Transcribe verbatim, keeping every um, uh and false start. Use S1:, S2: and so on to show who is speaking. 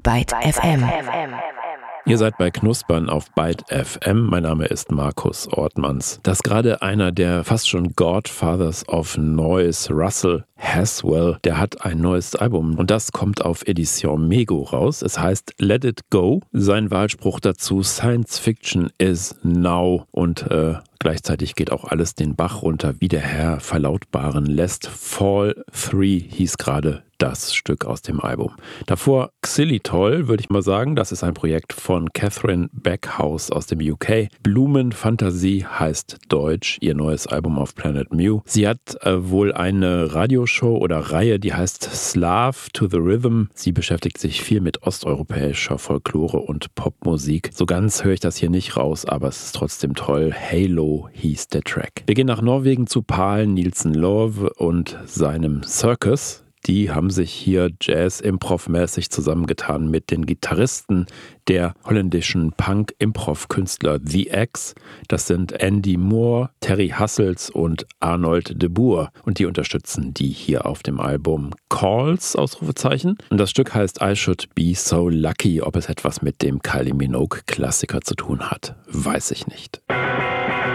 S1: Byte F M.
S2: Ihr seid bei Knuspern auf Byte F M. Mein Name ist Markus Ortmanns. Dass gerade einer der fast schon Godfathers of Noise, Russell Haswell, der hat ein neues Album und das kommt auf Edition Mego raus. Es heißt Let It Go. Sein Wahlspruch dazu: Science Fiction is now. Und äh, gleichzeitig geht auch alles den Bach runter, wie der Herr verlautbaren lässt. Fall drei hieß gerade das Stück aus dem Album. Davor Xylitol, würde ich mal sagen. Das ist ein Projekt von Catherine Backhouse aus dem U K. Blumenfantasie heißt Deutsch, ihr neues Album auf Planet Mu. Sie hat äh, wohl eine Radioshow oder Reihe, die heißt Slav to the Rhythm. Sie beschäftigt sich viel mit osteuropäischer Folklore und Popmusik. So ganz höre ich das hier nicht raus, aber es ist trotzdem toll. Halo hieß der Track. Wir gehen nach Norwegen zu Pal Nielsen Love und seinem Circus. Die haben sich hier Jazz-Improv-mäßig zusammengetan mit den Gitarristen der holländischen Punk-Improv-Künstler The X. Das sind Andy Moore, Terry Hassels und Arnold de Boer. Und die unterstützen die hier auf dem Album Calls, Ausrufezeichen. Und das Stück heißt I Should Be So Lucky. Ob es etwas mit dem Kylie Minogue-Klassiker zu tun hat, weiß ich nicht.